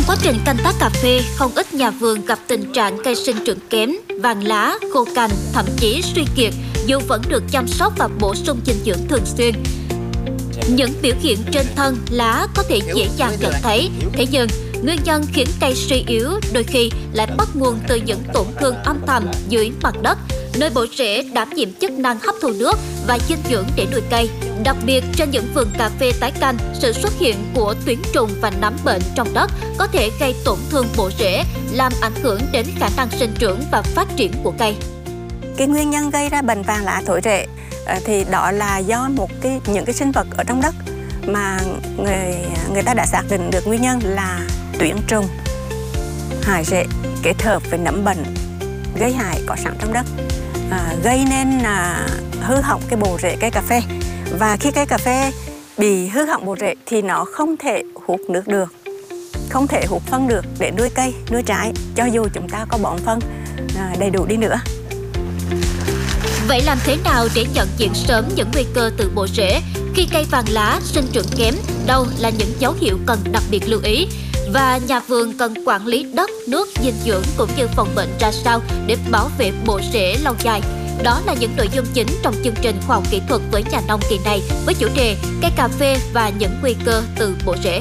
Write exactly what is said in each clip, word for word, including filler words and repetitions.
Trong quá trình canh tác cà phê, không ít nhà vườn gặp tình trạng cây sinh trưởng kém, vàng lá, khô cành, thậm chí suy kiệt dù vẫn được chăm sóc và bổ sung dinh dưỡng thường xuyên. Những biểu hiện trên thân, lá có thể dễ dàng nhận thấy, thế nhưng nguyên nhân khiến cây suy yếu đôi khi lại bắt nguồn từ những tổn thương âm thầm dưới mặt đất, nơi bộ rễ đảm nhiệm chức năng hấp thu nước và dinh dưỡng để nuôi cây. Đặc biệt trên những vườn cà phê tái canh, sự xuất hiện của tuyến trùng và nấm bệnh trong đất có thể gây tổn thương bộ rễ, làm ảnh hưởng đến khả năng sinh trưởng và phát triển của cây. Cái nguyên nhân gây ra bệnh vàng lá thối rễ thì đó là do một cái những cái sinh vật ở trong đất mà người người ta đã xác định được nguyên nhân là tuyến trùng, hại rễ kết hợp với nấm bệnh gây hại có sẵn trong đất, à, gây nên à, hư hỏng cái bộ rễ cây cà phê. Và khi cây cà phê bị hư hỏng bộ rễ thì nó không thể hút nước được, không thể hút phân được để nuôi cây, nuôi trái, cho dù chúng ta có bón phân à, đầy đủ đi nữa. Vậy làm thế nào để nhận diện sớm những nguy cơ từ bộ rễ? Khi cây vàng lá sinh trưởng kém, đâu là những dấu hiệu cần đặc biệt lưu ý? Và nhà vườn cần quản lý đất, nước, dinh dưỡng cũng như phòng bệnh ra sao để bảo vệ bộ rễ lâu dài? Đó là những nội dung chính trong chương trình khoa học kỹ thuật với nhà nông kỳ này với chủ đề cây cà phê và những nguy cơ từ bộ rễ.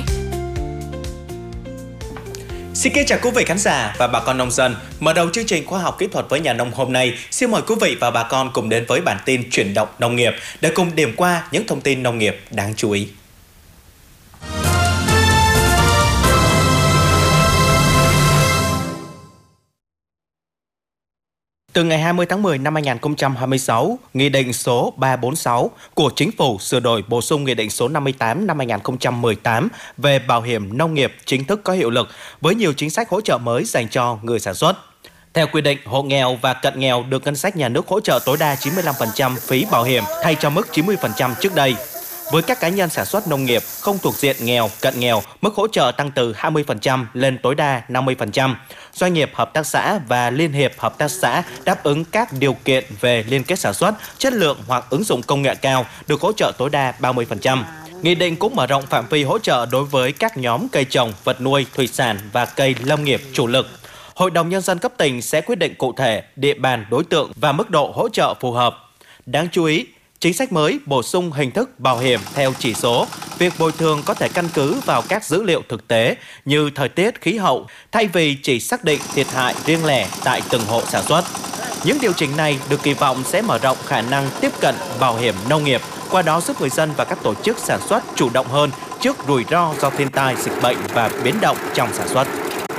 Xin kính chào quý vị khán giả và bà con nông dân. Mở đầu chương trình khoa học kỹ thuật với nhà nông hôm nay, xin mời quý vị và bà con cùng đến với bản tin chuyển động nông nghiệp để cùng điểm qua những thông tin nông nghiệp đáng chú ý. Từ ngày hai mươi tháng mười năm hai nghìn không trăm hai mươi sáu, Nghị định số ba trăm bốn mươi sáu của Chính phủ sửa đổi bổ sung Nghị định số năm mươi tám năm hai nghìn không trăm mười tám về bảo hiểm nông nghiệp chính thức có hiệu lực với nhiều chính sách hỗ trợ mới dành cho người sản xuất. Theo quy định, hộ nghèo và cận nghèo được ngân sách nhà nước hỗ trợ tối đa chín mươi lăm phần trăm phí bảo hiểm thay cho mức chín mươi phần trăm trước đây. Với các cá nhân sản xuất nông nghiệp không thuộc diện nghèo, cận nghèo, mức hỗ trợ tăng từ hai mươi phần trăm lên tối đa năm mươi phần trăm. Doanh nghiệp, hợp tác xã và liên hiệp hợp tác xã đáp ứng các điều kiện về liên kết sản xuất, chất lượng hoặc ứng dụng công nghệ cao được hỗ trợ tối đa ba mươi phần trăm. Nghị định cũng mở rộng phạm vi hỗ trợ đối với các nhóm cây trồng, vật nuôi, thủy sản và cây lâm nghiệp chủ lực. Hội đồng Nhân dân cấp tỉnh sẽ quyết định cụ thể địa bàn, đối tượng và mức độ hỗ trợ phù hợp. Đáng chú ý, chính sách mới bổ sung hình thức bảo hiểm theo chỉ số. Việc bồi thường có thể căn cứ vào các dữ liệu thực tế như thời tiết, khí hậu, thay vì chỉ xác định thiệt hại riêng lẻ tại từng hộ sản xuất. Những điều chỉnh này được kỳ vọng sẽ mở rộng khả năng tiếp cận bảo hiểm nông nghiệp, qua đó giúp người dân và các tổ chức sản xuất chủ động hơn trước rủi ro do thiên tai, dịch bệnh và biến động trong sản xuất.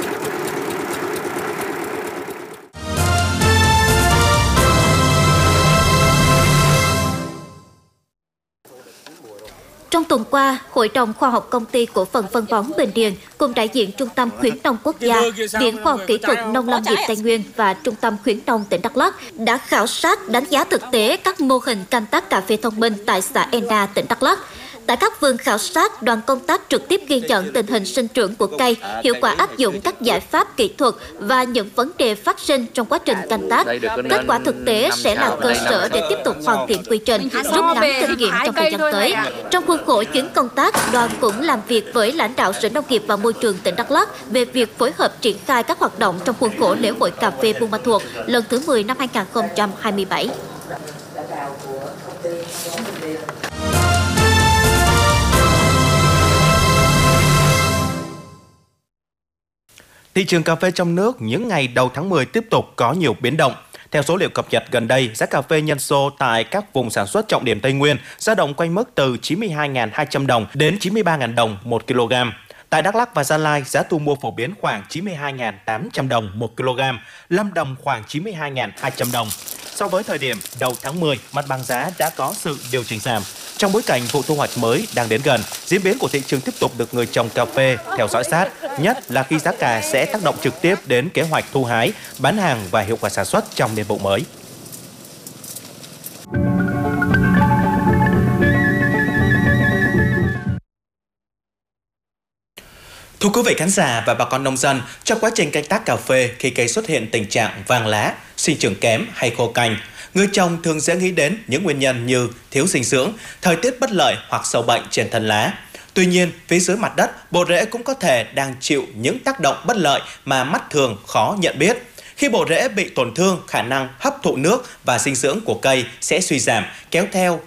Trong tuần qua, Hội đồng Khoa học Công ty Cổ phần Phân bón Bình Điền cùng đại diện Trung tâm Khuyến nông Quốc gia, Viện Khoa học Kỹ thuật Nông lâm nghiệp Tây Nguyên và Trung tâm Khuyến nông tỉnh Đắk Lắk đã khảo sát đánh giá thực tế các mô hình canh tác cà phê thông minh tại xã Ena, tỉnh Đắk Lắk. Tại các vườn khảo sát, đoàn công tác trực tiếp ghi nhận tình hình sinh trưởng của cây, hiệu quả áp dụng các giải pháp kỹ thuật và những vấn đề phát sinh trong quá trình canh tác. Kết quả thực tế sẽ là cơ sở để tiếp tục hoàn thiện quy trình, rút ngắn kinh nghiệm trong thời gian tới. Trong khuôn khổ chuyến công tác, đoàn cũng làm việc với lãnh đạo Sở Nông nghiệp và Môi trường tỉnh Đắk Lắk về việc phối hợp triển khai các hoạt động trong khuôn khổ lễ hội cà phê Buôn Ma Thuột lần thứ mười năm hai nghìn không trăm hai mươi bảy. Thị trường cà phê trong nước những ngày đầu tháng mười tiếp tục có nhiều biến động. Theo số liệu cập nhật gần đây, giá cà phê nhân sô tại các vùng sản xuất trọng điểm Tây Nguyên dao động quanh mức từ chín mươi hai nghìn hai trăm đồng đến chín mươi ba nghìn đồng một kg. Tại Đắk Lắk và Gia Lai, giá thu mua phổ biến khoảng chín mươi hai nghìn tám trăm đồng một kg, Lâm Đồng khoảng chín mươi hai nghìn hai trăm đồng. So với thời điểm đầu tháng mười, mặt bằng giá đã có sự điều chỉnh giảm. Trong bối cảnh vụ thu hoạch mới đang đến gần, diễn biến của thị trường tiếp tục được người trồng cà phê theo dõi sát, nhất là khi giá cà sẽ tác động trực tiếp đến kế hoạch thu hái, bán hàng và hiệu quả sản xuất trong niên vụ mới. Thưa quý vị khán giả và bà con nông dân, trong quá trình canh tác cà phê, khi cây xuất hiện tình trạng vàng lá, sinh trưởng kém hay khô cành, người trồng thường dễ nghĩ đến những nguyên nhân như thiếu dinh dưỡng, thời tiết bất lợi hoặc sâu bệnh trên thân lá. Tuy nhiên, phía dưới mặt đất, bộ rễ cũng có thể đang chịu những tác động bất lợi mà mắt thường khó nhận biết. Khi bộ rễ bị tổn thương, khả năng hấp thụ nước và dinh dưỡng của cây sẽ suy giảm, kéo theo